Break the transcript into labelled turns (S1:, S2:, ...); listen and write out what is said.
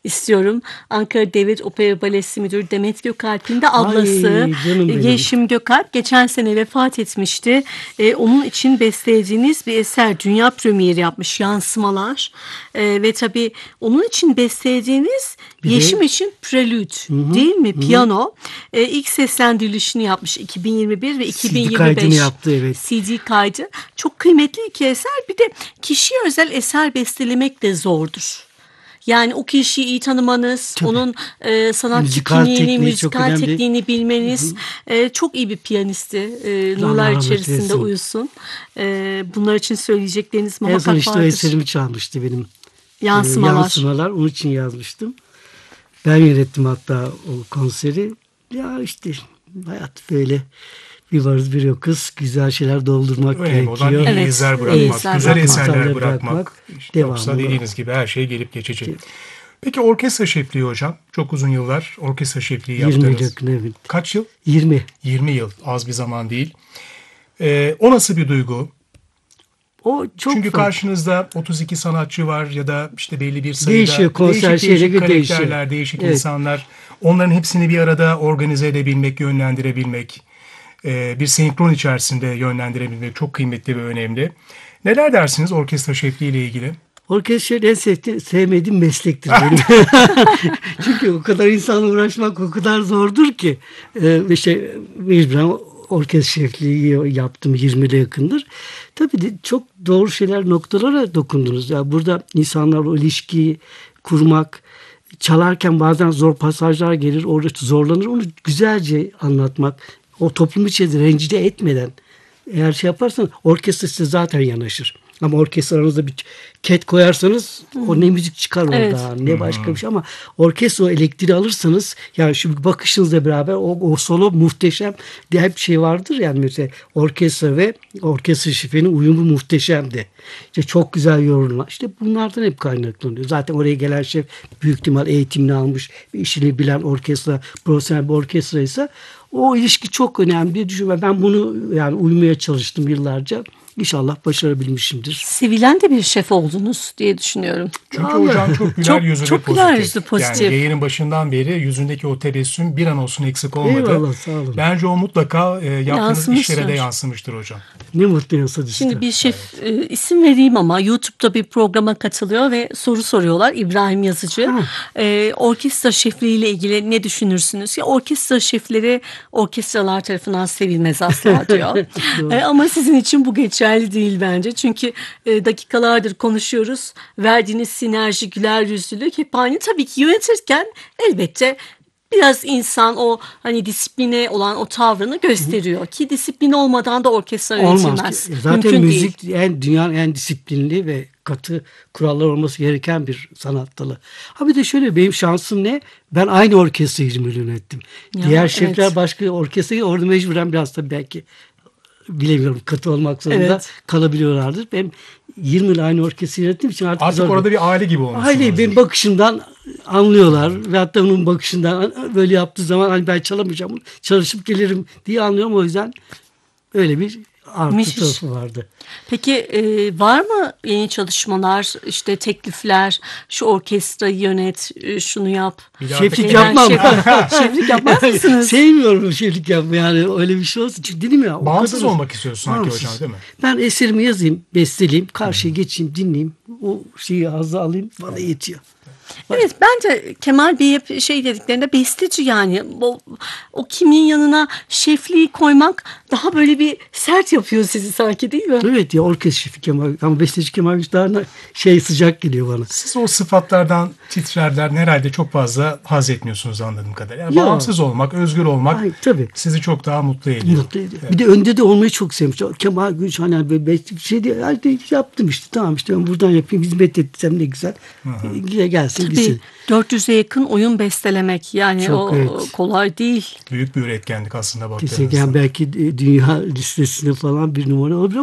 S1: istiyorum. Ankara Devlet Opera Balesi Müdürü Demet Gökalp'in de ablası
S2: Ay, canım benim.
S1: Yeşim Gökalp geçen sene vefat etmişti. Onun için bestelediğiniz bir eser dünya premieri yapmış, Yansımalar. Ve tabii onun için bestelediğiniz Yeşim için Prelude, değil mi? Piyano. İlk seslendirilişini yapmış 2021 ve 2025.
S2: CD kaydını yaptı, evet.
S1: CD kaydı. Çok kıymetli iki eser. Bir de kişiye özel eser bestelemek de zordur. Yani o kişiyi iyi tanımanız,
S2: Tabii.
S1: onun sanatçı
S2: Müzikal
S1: kimliğini,
S2: tekniği çok
S1: müzikal
S2: önemli.
S1: tekniğini bilmeniz. Çok iyi bir piyanisti. Nurlar
S2: rahmet
S1: içerisinde
S2: eylesin.
S1: uyusun. Bunlar için söyleyecekleriniz
S2: En
S1: muhakkak
S2: son işte o
S1: vardır.
S2: eserimi çalmıştı benim.
S1: Yansımalar.
S2: Yansımalar. Onun için yazmıştım. Ben yönettim hatta o konseri. Ya işte hayat böyle, bir varız bir yokuz. Güzel şeyler doldurmak
S3: Önemli olan
S2: gerekiyor.
S3: iyi
S1: Evet,
S3: izler
S1: iyi
S3: bırakmak,
S1: izler
S3: güzel
S1: bırakmak.
S3: eserler bırakmak. İşte yoksa
S2: Devamlı.
S3: dediğiniz gibi her şey gelip geçecek. Peki orkestra şefliği hocam. Çok uzun yıllar orkestra şefliği
S2: 20
S3: yaptınız.
S2: yakın, evet.
S3: Kaç yıl?
S2: 20.
S3: 20 yıl. Az bir zaman değil. O nasıl bir duygu?
S2: O çok
S3: Çünkü
S2: farklı.
S3: karşınızda 32 sanatçı var ya da işte belli bir sayıda
S2: Değişiyor, konser
S3: değişik
S2: şeyine göre
S3: karakterler,
S2: değişiyor.
S3: değişik
S2: Evet.
S3: insanlar. Onların hepsini bir arada organize edebilmek, yönlendirebilmek, bir senkron içerisinde yönlendirebilmek çok kıymetli ve önemli. Neler dersiniz orkestra şefliği ile ilgili?
S2: Orkestra en sevmediğim meslektir benim. Çünkü o kadar insanla uğraşmak o kadar zordur ki. İşte mecburen orkestra şefliği yaptım 20'ye yakındır. Tabii de çok doğru şeyler, noktalara dokundunuz. Yani burada insanlarla ilişkiyi kurmak, çalarken bazen zor pasajlar gelir, orada zorlanır. Onu güzelce anlatmak, o toplum içerisinde rencide etmeden eğer şey yaparsan orkestra size zaten yanaşır. Ama orkestra aranızda bir ket koyarsanız o ne müzik çıkar orada,
S1: Evet.
S2: ne başka bir şey, ama orkestra o elektriği alırsanız, yani şu bakışınızla beraber o solo muhteşem diye bir şey vardır, yani mesela orkestra ve orkestra şefinin uyumu muhteşemdi. İşte çok güzel yorumlar. İşte bunlardan hep kaynaklanıyor. Zaten oraya gelen şef büyük ihtimal eğitimini almış, işini bilen orkestra, profesyonel bir orkestra ise o ilişki çok önemli diye düşünüyorum. Ben bunu yani uymaya çalıştım yıllarca. İnşallah başarabilmişimdir.
S1: Sevilen de bir şef oldunuz diye düşünüyorum.
S3: Çünkü
S2: Allah.
S3: hocam çok güler
S1: Çok-
S3: yüzü ve
S1: çok
S3: pozitif.
S1: güler yüzlü, pozitif.
S3: Yani yayının başından beri yüzündeki o tebessüm bir an olsun eksik olmadı.
S2: Eyvallah, sağ olun.
S3: Bence o mutlaka yaptığınız
S1: Yansımıştır.
S3: işlere de yansımıştır hocam.
S2: Ne mutlu insan işte.
S1: Şimdi bir şef isim vereyim ama YouTube'da bir programa katılıyor ve soru soruyorlar. İbrahim Yazıcı. Orkestra şefliği ile ilgili ne düşünürsünüz? Ya orkestra şefleri orkestralar tarafından sevilmez asla diyor. Ama sizin için bu geçerli değil bence. Çünkü dakikalardır konuşuyoruz. Verdiğiniz sinerji, güler yüzlülük hep aynı. Tabii ki yönetirken elbette biraz insan o hani disipline olan o tavrını gösteriyor ki disiplin olmadan da orkestra
S2: Olmaz
S1: yönetilmez.
S2: ki. Zaten
S1: Mümkün
S2: müzik
S1: değil.
S2: dünyanın en disiplinli ve katı kurallar olması gereken bir sanat dalı. Ha bir de şöyle, benim şansım ne? Ben aynı orkestrayı 20 yıl yönettim.
S1: Ya,
S2: Diğer şefler
S1: evet.
S2: başka orkestrayı, orada mecburen biraz da belki bilemiyorum katı olmak zorunda
S1: Evet.
S2: kalabiliyorlardır. Ben 20 yıl aynı orkestrayı yönettiğim için artık zor.
S3: Orada bir aile gibi olmuşsunuz.
S2: Aile benim bakışımdan anlıyorlar ve hatta onun bakışından böyle yaptığı zaman hani ben çalamayacağım, çalışıp gelirim diye anlıyorum. O yüzden öyle bir artı
S1: Müthiş.
S2: tarafı vardı.
S1: Peki var mı yeni çalışmalar, işte teklifler, şu orkestrayı yönet, şunu yap?
S3: Bir daha
S2: Şeflik
S3: tekrar-
S2: yapmam.
S1: Şeflik yapmaz mısınız?
S2: Sevmiyorum şeflik yapmayı, yani öyle bir şey olsun. Çünkü dedim ya. o
S3: Bağımsız
S2: kadar-
S3: olmak istiyorsun sanki
S2: Bağımsız.
S3: hocam, değil mi?
S2: Ben eserimi yazayım, besteleyeyim, karşıya geçeyim, dinleyeyim. O şeyi hazzı alayım, bana yetiyor.
S1: Evet, bence Kemal Bey hep şey dediklerinde besteci, yani o kimliğin yanına şefliği koymak daha böyle bir sert yapıyor sizi sanki, değil mi?
S2: Evet ya, orkestra şefi Kemal, ama besteci Kemal Güç daha sıcak geliyor bana.
S3: Siz o sıfatlardan, titrerlerden herhalde çok fazla haz etmiyorsunuz anladığım kadarıyla. Yani
S2: Ya.
S3: bağımsız olmak, özgür olmak
S2: Ay, tabii.
S3: sizi çok daha mutlu ediyor.
S2: Mutlu ediyor. Bir de önde de olmayı çok sevmiş. Kemal Güç hani böyle bir şey diye, hadi yaptım işte, tamam işte ben buradan yapayım, hizmet etsem ne güzel. Gelsin
S1: Tabii
S2: gitsin.
S1: 400'e yakın oyun bestelemek, yani
S2: Çok,
S1: o
S2: evet.
S1: kolay değil.
S3: Büyük bir üretkenlik aslında baktığınızda.
S2: Kesinlikle, yani belki dünya listesinde falan bir numara olabilir.